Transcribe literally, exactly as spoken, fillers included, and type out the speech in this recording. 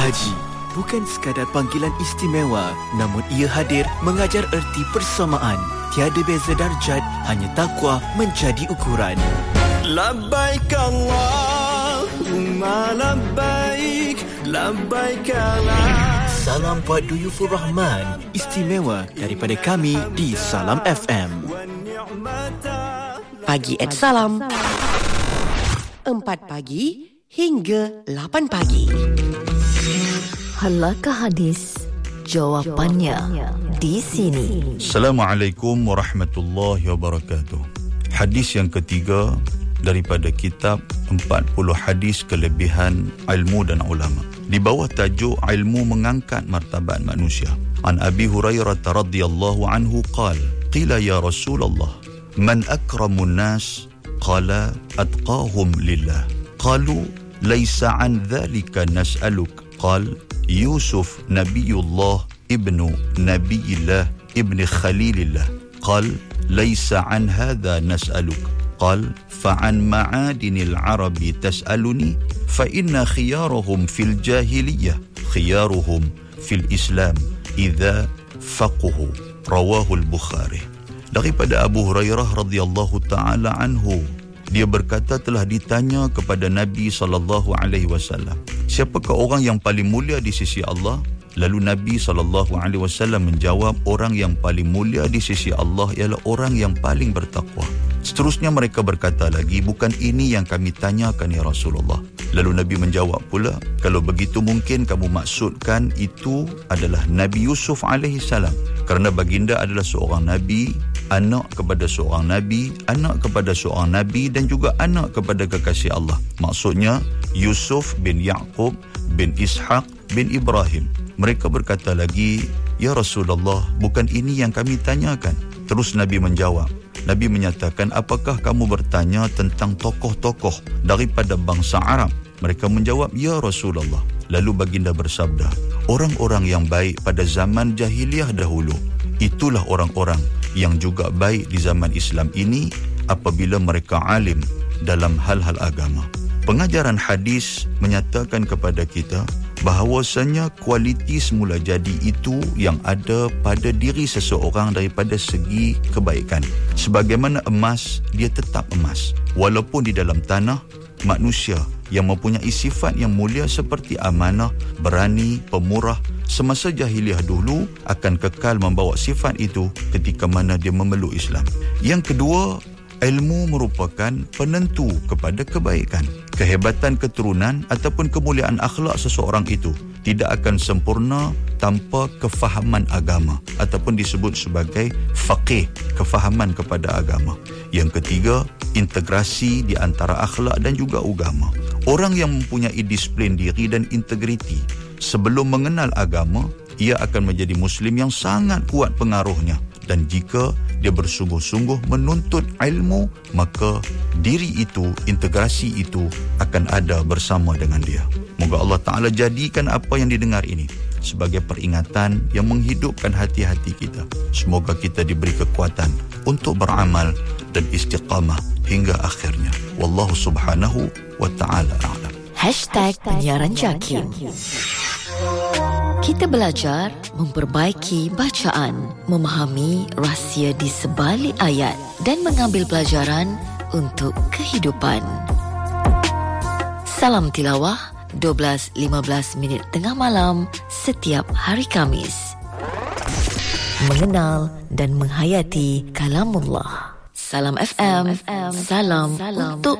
Haji bukan sekadar panggilan istimewa, namun ia hadir mengajar erti persamaan. Tiada beza darjat, hanya takwa menjadi ukuran. Labbaik Allahumma labbaik, labbaik la. Salam buat Duyufur Rahman, istimewa daripada kami di Salam F M. Pagi at Salam, empat pagi hingga lapan pagi. Halakah hadis? Jawapannya di sini. Assalamualaikum warahmatullahi wabarakatuh. Hadis yang ketiga daripada kitab empat puluh hadis kelebihan ilmu dan ulama. Di bawah tajuk ilmu mengangkat martabat manusia. An Abi Hurairah radhiyallahu anhu qala, qila ya Rasulullah, man akramun nas? Qala atqahum lillah. Qalu laysa an dhalika nas'aluk. Qala Yusuf nabiyullah ibnu nabiyillah ibni khalilillah. Qala laysa an hadha nas'aluk. قال فعن معادن العرب تسألني فإن خيارهم في الجاهلية خيارهم في الإسلام إذا فقهوا. رواه البخاري. Daripada Abu Hurairah radhiyallahu taala anhu, dia berkata telah ditanya kepada Nabi sallallahu alaihi wasallam, siapakah orang yang paling mulia di sisi Allah? Lalu Nabi sallallahu alaihi wasallam menjawab, orang yang paling mulia di sisi Allah ialah orang yang paling bertakwa. Seterusnya mereka berkata lagi, bukan ini yang kami tanyakan ya Rasulullah. Lalu Nabi menjawab pula, kalau begitu mungkin kamu maksudkan itu adalah Nabi Yusuf alaihi salam, kerana baginda adalah seorang Nabi, anak kepada seorang Nabi, anak kepada seorang Nabi dan juga anak kepada kekasih Allah. Maksudnya Yusuf bin Yaqub bin Ishaq bin Ibrahim. Mereka berkata lagi, ya Rasulullah, bukan ini yang kami tanyakan. Terus Nabi menjawab, Nabi menyatakan, apakah kamu bertanya tentang tokoh-tokoh daripada bangsa Arab? Mereka menjawab, ya Rasulullah. Lalu baginda bersabda, orang-orang yang baik pada zaman jahiliah dahulu, itulah orang-orang yang juga baik di zaman Islam ini apabila mereka alim dalam hal-hal agama. Pengajaran hadis menyatakan kepada kita bahawasanya kualiti semula jadi itu yang ada pada diri seseorang daripada segi kebaikan. Sebagaimana emas, dia tetap emas. Walaupun di dalam tanah, manusia yang mempunyai sifat yang mulia seperti amanah, berani, pemurah, semasa jahiliah dulu akan kekal membawa sifat itu ketika mana dia memeluk Islam. Yang kedua, ilmu merupakan penentu kepada kebaikan. Kehebatan keturunan ataupun kemuliaan akhlak seseorang itu tidak akan sempurna tanpa kefahaman agama ataupun disebut sebagai faqih, kefahaman kepada agama. Yang ketiga, integrasi di antara akhlak dan juga agama. Orang yang mempunyai disiplin diri dan integriti sebelum mengenal agama, ia akan menjadi Muslim yang sangat kuat pengaruhnya. Dan jika dia bersungguh-sungguh menuntut ilmu, maka diri itu, integrasi itu akan ada bersama dengan dia. Moga Allah Ta'ala jadikan apa yang didengar ini sebagai peringatan yang menghidupkan hati-hati kita. Semoga kita diberi kekuatan untuk beramal dan istiqamah hingga akhirnya. Wallahu subhanahu wa ta'ala a'lam. Hashtag penyiaran Jakim. Kita belajar memperbaiki bacaan, memahami rahsia di sebalik ayat dan mengambil pelajaran untuk kehidupan. Salam tilawah, dua belas lima belas minit tengah malam setiap hari Khamis. Mengenal dan menghayati kalamullah. Salam F M, salam, salam untuk